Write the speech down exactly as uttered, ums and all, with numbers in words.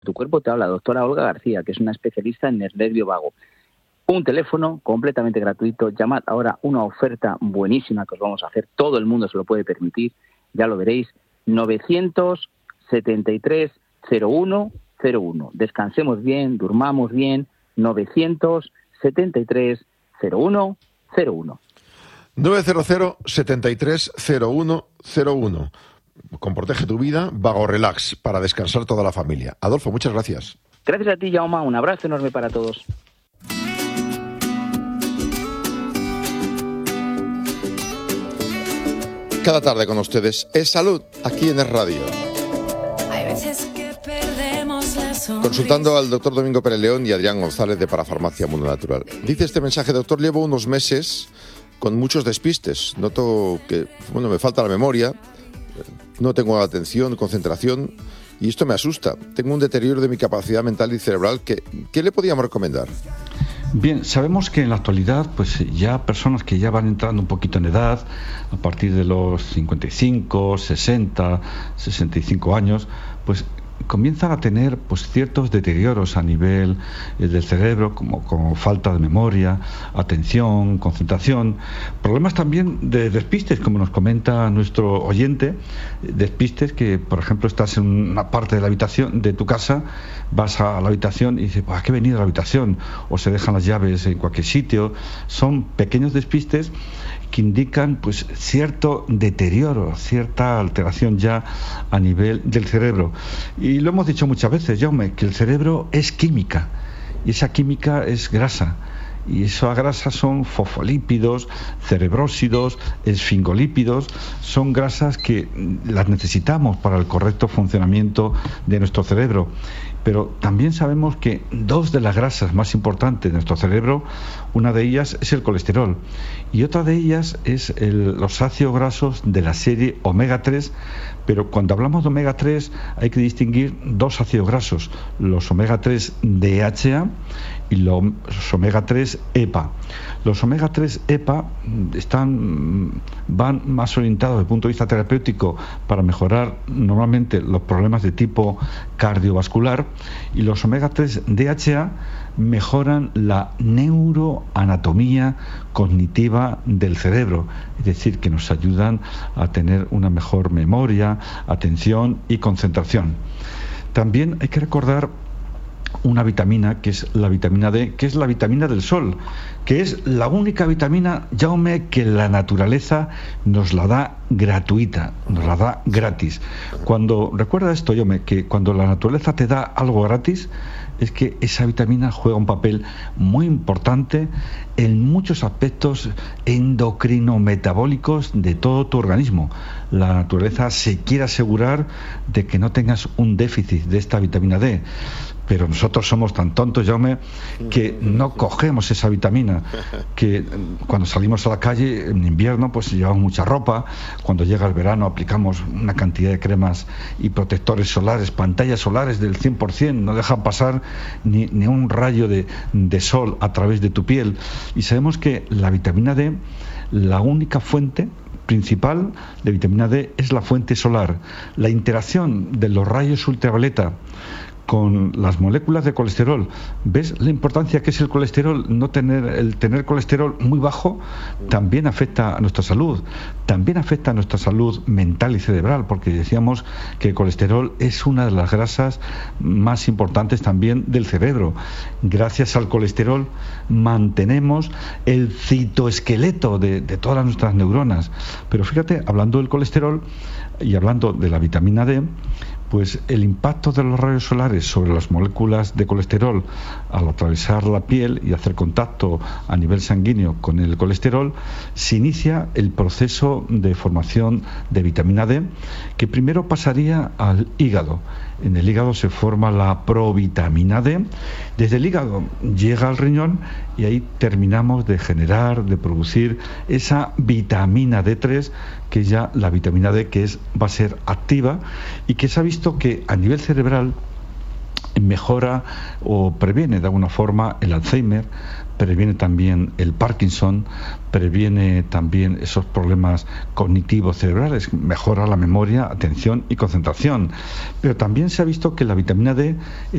tu cuerpo te habla, doctora Olga García, que es una especialista en el nervio vago. Un teléfono completamente gratuito. Llamad ahora, una oferta buenísima que os vamos a hacer. Todo el mundo se lo puede permitir, ya lo veréis. novecientos setenta y tres cero uno cero uno. Descansemos bien, durmamos bien. novecientos setenta y tres cero uno cero uno. novecientos setenta y tres cero uno cero uno. Con Protege tu Vida, Vago Relax, para descansar toda la familia. Adolfo, muchas gracias. Gracias a ti, Jaume. Un abrazo enorme para todos. Cada tarde con ustedes es Salud, aquí en Es Radio. Hay veces que perdemos la sonrisa. Consultando al doctor Domingo Pérez León y Adrián González de Parafarmacia Mundo Natural. Dice este mensaje: doctor, llevo unos meses con muchos despistes. Noto que, bueno, me falta la memoria, no tengo atención, concentración, y esto me asusta. Tengo un deterioro de mi capacidad mental y cerebral. ¿Qué, qué le podíamos recomendar? Bien, sabemos que en la actualidad, pues ya personas que ya van entrando un poquito en edad, a partir de los cincuenta y cinco, sesenta, sesenta y cinco años, pues comienzan a tener pues ciertos deterioros a nivel eh, del cerebro, como, como falta de memoria, atención, concentración, problemas también de despistes, como nos comenta nuestro oyente, despistes que, por ejemplo, estás en una parte de la habitación de tu casa, vas a la habitación y dices, pues ¿a qué he venido a la habitación? O se dejan las llaves en cualquier sitio. Son pequeños despistes que indican pues cierto deterioro, cierta alteración ya a nivel del cerebro. Y lo hemos dicho muchas veces, Jaume, que el cerebro es química, y esa química es grasa. Y esas grasas son fosfolípidos, cerebrósidos, esfingolípidos, son grasas que las necesitamos para el correcto funcionamiento de nuestro cerebro. Pero también sabemos que dos de las grasas más importantes de nuestro cerebro, una de ellas es el colesterol y otra de ellas es el, los ácidos grasos de la serie omega tres, pero cuando hablamos de omega tres hay que distinguir dos ácidos grasos, los omega tres D H A y los omega tres E P A. Los omega tres E P A están, van más orientados desde el punto de vista terapéutico para mejorar normalmente los problemas de tipo cardiovascular, y los omega tres D H A mejoran la neuroanatomía cognitiva del cerebro, es decir, que nos ayudan a tener una mejor memoria, atención y concentración. También hay que recordar una vitamina que es la vitamina D, que es la vitamina del sol, que es la única vitamina, Jaume, que la naturaleza nos la da gratuita, nos la da gratis. Cuando, recuerda esto, Jaume, que cuando la naturaleza te da algo gratis, es que esa vitamina juega un papel muy importante en muchos aspectos endocrino-metabólicos de todo tu organismo. La naturaleza se quiere asegurar de que no tengas un déficit de esta vitamina D. Pero nosotros somos tan tontos, Jaume, que no cogemos esa vitamina, que cuando salimos a la calle en invierno pues llevamos mucha ropa, cuando llega el verano aplicamos una cantidad de cremas y protectores solares, pantallas solares del cien por ciento, no dejan pasar ni, ni un rayo de, de sol a través de tu piel. Y sabemos que la vitamina D, la única fuente principal de vitamina D es la fuente solar. La interacción de los rayos ultravioleta con las moléculas de colesterol. ¿Ves la importancia que es el colesterol? No tener, el tener colesterol muy bajo también afecta a nuestra salud, también afecta a nuestra salud mental y cerebral, porque decíamos que el colesterol es una de las grasas más importantes también del cerebro. Gracias al colesterol mantenemos el citoesqueleto de, de todas nuestras neuronas. Pero fíjate, hablando del colesterol y hablando de la vitamina D, pues el impacto de los rayos solares sobre las moléculas de colesterol al atravesar la piel y hacer contacto a nivel sanguíneo con el colesterol, se inicia el proceso de formación de vitamina D, que primero pasaría al hígado. En el hígado se forma la provitamina D, desde el hígado llega al riñón y ahí terminamos de generar, de producir esa vitamina D tres, que es ya la vitamina D que es, va a ser activa y que se ha visto que a nivel cerebral mejora o previene de alguna forma el Alzheimer, previene también el Parkinson, previene también esos problemas cognitivos cerebrales, mejora la memoria, atención y concentración. Pero también se ha visto que la vitamina D